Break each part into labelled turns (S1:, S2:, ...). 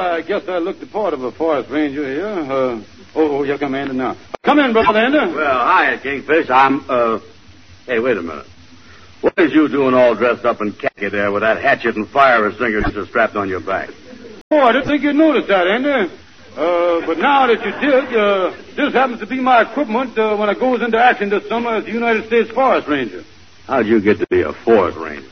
S1: I guess I look the part of a forest ranger here. Here come Andy now. Come in, Brother Andy.
S2: Well, hi, Kingfish. Hey, wait a minute. What is you doing all dressed up in khaki there with that hatchet and fire extinguisher strapped on your back?
S1: Oh, I didn't think you'd notice that, Andy. But now that you did, this happens to be my equipment when I goes into action this summer as the United States Forest Ranger.
S2: How'd you get to be a forest ranger?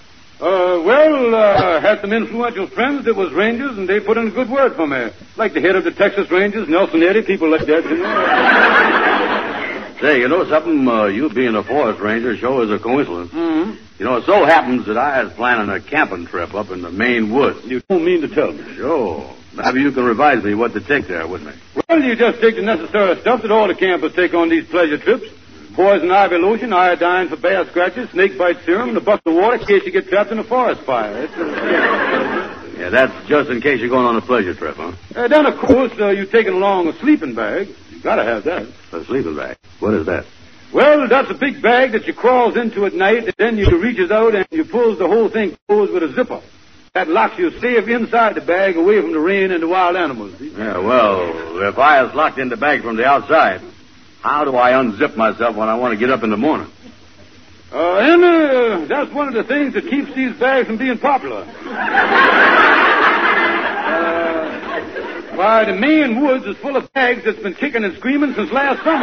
S1: I had some influential friends that was rangers, and they put in a good word for me. Like the head of the Texas Rangers, Nelson Eddy, people like that, you know.
S2: Say, you know something? You being a forest ranger sure is a coincidence.
S1: Mm-hmm.
S2: You know, it so happens that I was planning a camping trip up in the Maine woods.
S1: You don't mean to tell me.
S2: Sure. Maybe you can advise me what to take there with me.
S1: Well, you just take the necessary stuff that all the campers take on these pleasure trips. Poison ivy lotion, iodine for bear scratches, snake bite serum, and a bucket of water in case you get trapped in a forest fire.
S2: Yeah, that's just in case you're going on a pleasure trip, huh?
S1: Then, of course, you're taking along a sleeping bag. You gotta have that.
S2: A sleeping bag? What is that?
S1: Well, that's a big bag that you crawls into at night, and then you reaches out and you pulls the whole thing closed with a zipper. That locks you safe inside the bag, away from the rain and the wild animals. See?
S2: Yeah, well, if I was locked in the bag from the outside, how do I unzip myself when I want to get up in the morning?
S1: That's one of the things that keeps these bags from being popular. Why, the Maine woods is full of bags that's been kicking and screaming since last summer.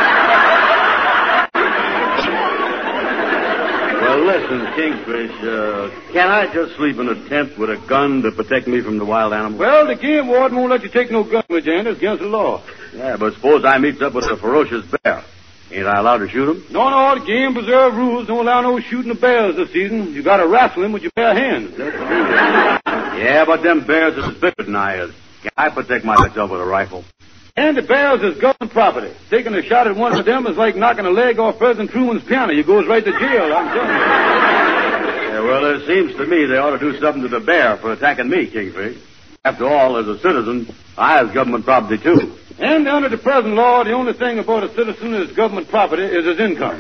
S2: Well, listen, Kingfish, can I just sleep in a tent with a gun to protect me from the wild animals?
S1: Well, the game warden won't let you take no gun with you, and it's against the law.
S2: Yeah, but suppose I meets up with a ferocious bear. Ain't I allowed to shoot him?
S1: No, the game preserve rules don't allow no shooting of bears this season. You gotta wrestle him with your bare hands.
S2: Yeah, but them bears is bigger than I is. Can I protect myself with a rifle?
S1: And the bears is government property. Taking a shot at one of them is like knocking a leg off President Truman's piano. You goes right to jail, I'm telling you.
S2: Yeah, well, it seems to me they ought to do something to the bear for attacking me, Kingfish. After all, as a citizen, I is government property, too.
S1: And under the present law, the only thing about a citizen is government property is his income.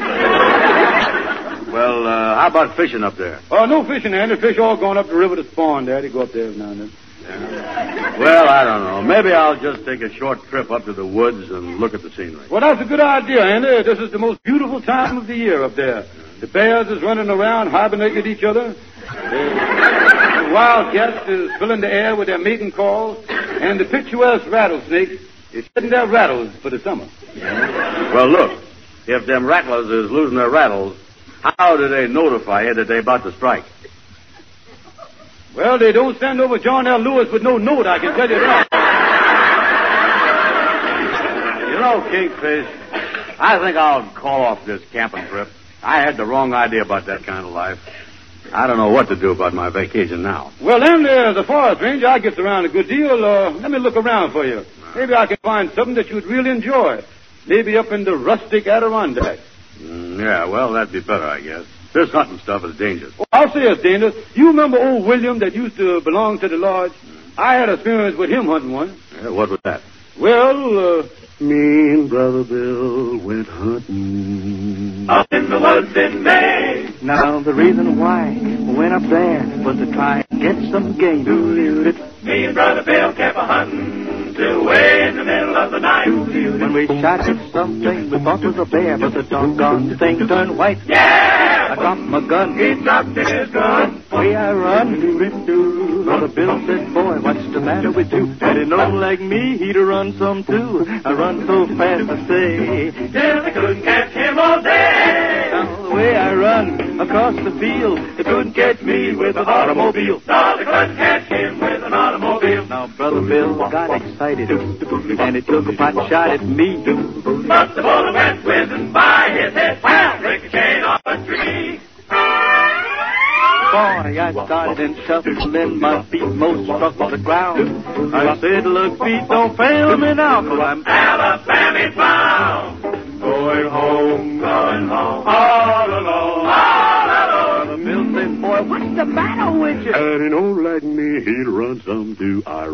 S2: Well, how about fishing up there?
S1: Oh, no fishing, Andy. Fish all going up the river to spawn, Daddy. Go up there every now and then.
S2: Yeah. Well, I don't know. Maybe I'll just take a short trip up to the woods and look at the scenery.
S1: Well, that's a good idea, Andy. This is the most beautiful time of the year up there. The bears is running around, hibernating at each other. The wildcats is filling the air with their mating calls. And the picturesque rattlesnakes is shedding their rattles for the summer.
S2: Well, look. If them rattlers is losing their rattles, how do they notify you that they're about to strike?
S1: Well, they don't send over John L. Lewis with no note, I can tell you that.
S2: You know, Kingfish, I think I'll call off this camping trip. I had the wrong idea about that kind of life. I don't know what to do about my vacation now.
S1: Well, then, there's the forest ranger. I gets around a good deal. Let me look around for you. Maybe I can find something that you'd really enjoy. Maybe up in the rustic Adirondacks.
S2: Yeah, well, that'd be better, I guess. This hunting stuff is dangerous.
S1: Oh, I'll say it's dangerous. You remember old William that used to belong to the lodge? I had experience with him hunting once.
S2: Yeah, what was that?
S1: Well,
S2: me and Brother Bill went hunting
S3: up in the woods in May.
S4: Now, the reason why we went up there was to try and get some game.
S3: Me and Brother Bill kept a-hunting till way in the middle of the night.
S4: When we shot at something we thought was a bear, but the doggone thing turned white.
S3: Yeah!
S4: I dropped my gun.
S3: He dropped his gun.
S4: Way I run. Brother Bill said, boy, what's the matter with you? Had it known like me, he'd have run some too. I run so fast, I say.
S3: Till they couldn't catch him all day.
S4: Now, the way I run across the field, they couldn't catch me with an automobile.
S3: No, they couldn't catch him with an automobile.
S4: Now, Brother Bill got excited, and he took a pot shot at me.
S3: But the bullet went whizzing by his head, ricocheting off a tree.
S4: Boy, I started in shuffling, my feet most struck the ground. I said, look, feet, don't fail me now, 'cause I'm
S3: Alabama bound. Going home, all alone, all alone.
S4: Brother Bill said, boy, what's the matter with you?
S2: And he don't like me, he'd run some too. I